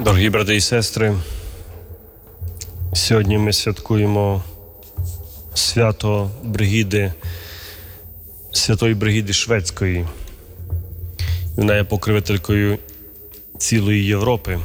Дорогі брати і сестри, сьогодні ми святкуємо свято Бригіди, Святої Бригіди Шведської. Вона є покровителькою цілої Європи.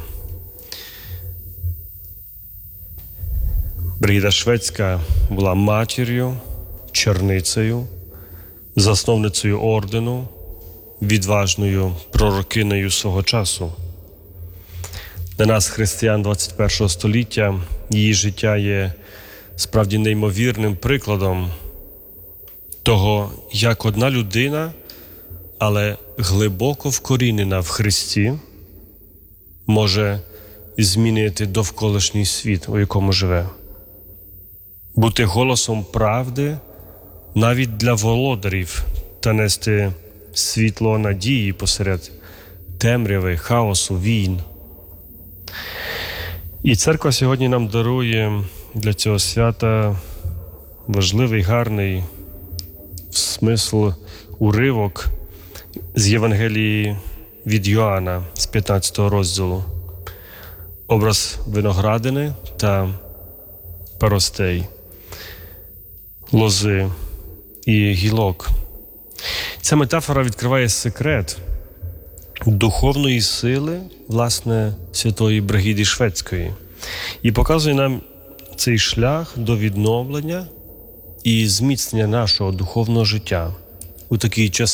Бригіда Шведська була матір'ю, черницею, засновницею ордену, відважною пророкинею свого часу. Для нас, християн 21 століття, її життя є справді неймовірним прикладом того, як одна людина, але глибоко вкорінена в Христі, може змінити довколишній світ, у якому живе. Бути голосом правди навіть для володарів та нести світло надії посеред темряви, хаосу, війн. І церква сьогодні нам дарує для цього свята важливий, гарний смисл уривок з Євангелії від Йоанна з 15 розділу. Образ виноградини та паростей, лози і гілок. Ця метафора відкриває секрет духовної сили, власне, Святої Бригіди Шведської. І показує нам цей шлях до відновлення і зміцнення нашого духовного життя у такі часи.